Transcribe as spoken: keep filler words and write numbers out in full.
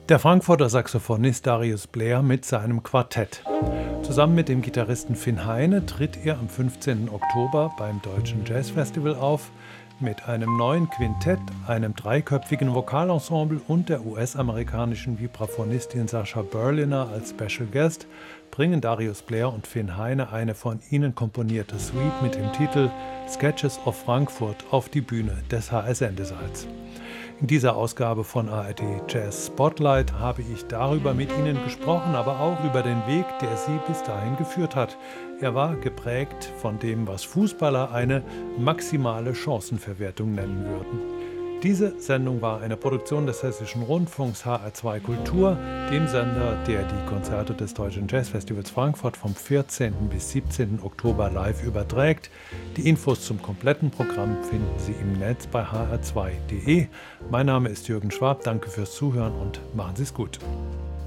Der Frankfurter Saxophonist Darius Blair mit seinem Quartett. Zusammen mit dem Gitarristen Finn Heine tritt er am fünfzehnten Oktober beim Deutschen Jazzfestival auf. Mit einem neuen Quintett, einem dreiköpfigen Vokalensemble und der U S-amerikanischen Vibraphonistin Sascha Berliner als Special Guest bringen Darius Blair und Finn Heine eine von ihnen komponierte Suite mit dem Titel Sketches of Frankfurt auf die Bühne des H S Sendesaals. In dieser Ausgabe von A R D Jazz Spotlight habe ich darüber mit Ihnen gesprochen, aber auch über den Weg, der Sie bis dahin geführt hat. Er war geprägt von dem, was Fußballer eine maximale Chancenverwertung nennen würden. Diese Sendung war eine Produktion des Hessischen Rundfunks H R zwei Kultur, dem Sender, der die Konzerte des Deutschen Jazzfestivals Frankfurt vom vierzehnten bis siebzehnten Oktober live überträgt. Die Infos zum kompletten Programm finden Sie im Netz bei h r zwei punkt d e. Mein Name ist Jürgen Schwab, danke fürs Zuhören und machen Sie es gut.